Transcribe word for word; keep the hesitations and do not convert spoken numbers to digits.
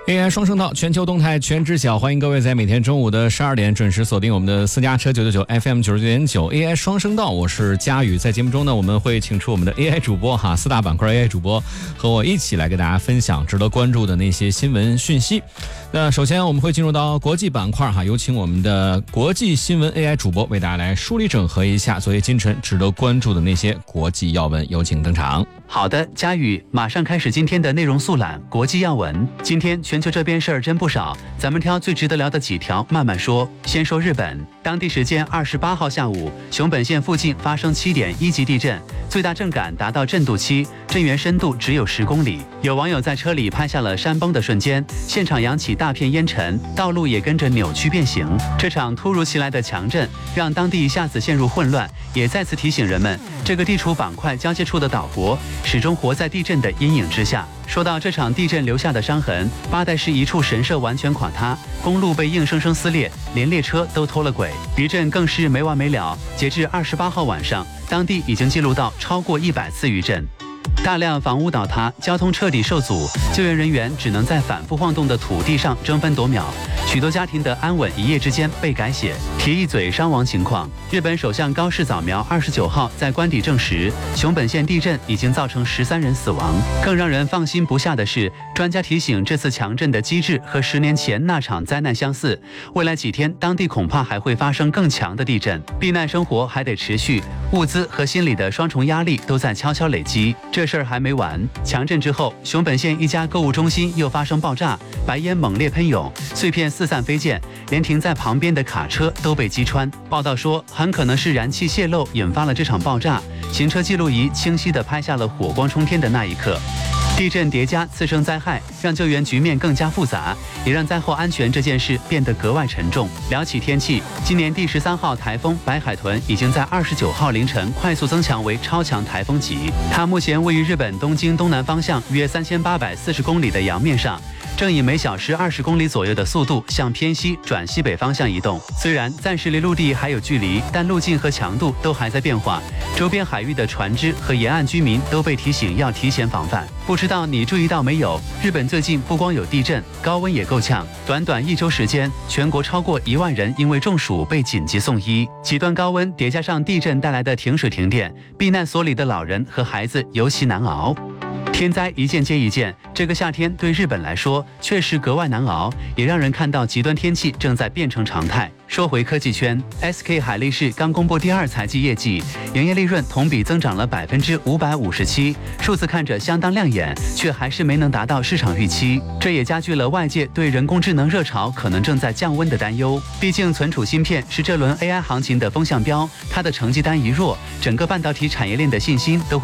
A I 双声道，全球动态全知晓，欢迎各位在每天中午的十二点准时锁定我们的私家车九九九 F M 九十九点九 A I 双声道，我是佳宇。在节目中呢，我们会请出我们的 A I 主播哈，四大板块 A I 主播和我一起来跟大家分享值得关注的那些新闻讯息。那首先我们会进入到国际板块哈，有请我们的国际新闻 A I 主播为大家来梳理整合一下昨夜今晨值得关注的那些国际要闻，有请登场。 好的，佳宇，马上开始今天的内容速览。国际要闻，今天全球这边事儿真不少，咱们挑最值得聊的几条慢慢说。先说日本，当地时间二十八号下午，熊本县附近发生七点一级地震，最大震感达到震度七，震源深度只有十公里。有网友在车里拍下了山崩的瞬间，现场扬起大片烟尘，道路也跟着扭曲变形。这场突如其来的强震让当地一下子陷入混乱，也再次提醒人们，这个地处板块交界处的岛国始终活在地震的阴影之下。说到这场地震留下的伤痕，八代市一处神社完全垮塌，公路被硬生生撕裂，连列车都脱了轨。余震更是没完没了，截至二十八号晚上，当地已经记录到超过一百次余震。大量房屋倒塌，交通彻底受阻，救援人员只能在反复晃动的土地上争分夺秒，许多家庭的安稳一夜之间被改写。提一嘴伤亡情况，日本首相高市早苗二十九号在官邸证实，熊本县地震已经造成十三人死亡。更让人放心不下的是，专家提醒这次强震的机制和十年前那场灾难相似，未来几天当地恐怕还会发生更强的地震，避难生活还得持续，物资和心理的双重压力都在悄悄累积。这事儿还没完，强震之后，熊本县一家购物中心又发生爆炸，白烟猛烈喷涌，碎片四散飞溅，连停在旁边的卡车都被击穿。报道说，很可能是燃气泄漏引发了这场爆炸。行车记录仪清晰地拍下了火光冲天的那一刻。地震叠加次生灾害，让救援局面更加复杂，也让灾后安全这件事变得格外沉重。聊起天气，今年第十三号台风白海豚已经在二十九号凌晨快速增强为超强台风级，它目前位于日本东京东南方向约三千八百四十公里的洋面上，正以每小时二十公里左右的速度向偏西转西北方向移动。虽然暂时离陆地还有距离，但路径和强度都还在变化，周边海域的船只和沿岸居民都被提醒要提前防范。不知道你注意到没有，日本最近不光有地震，高温也够呛。短短一周时间，全国超过一万人因为中暑被紧急送医。极端高温叠加上地震带来的停水停电，避难所里的老人和孩子尤其难熬。天灾一件接一件，这个夏天对日本来说确实格外难熬，也让人看到极端天气正在变成常态。说回科技圈 ，S K 海力士刚公布第二财季业绩，营业利润同比增长了百分之五百五十七，数字看着相当亮眼，却还是没能达到市场预期，这也加剧了外界对人工智能热潮可能正在降温的担忧。毕竟存储芯片是这轮 A I 行情的风向标，它的成绩单一弱，整个半导体产业链的信心都